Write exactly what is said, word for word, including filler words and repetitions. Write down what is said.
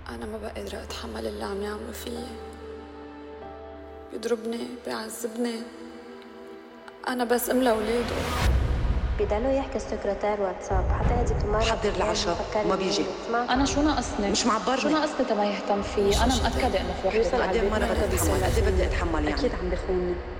أنا ما بقى قادرة أتحمل اللي عم يعملوا فيي. بيضربني، بيعذبني. أنا بس أم لأولاده. بيضلوا يحكي السكرتير واتساب حتى هذه تمارا حضر العشاء وما بيجي. انا شو ناقصني؟ مش معبرني. شو ناقصني تما يهتم فيه؟ انا مأكدة انه في وحده قد ايه مرة بدي اتحمل، قد ايه بدي اتحمل يعني؟ أكيد عم بخوني.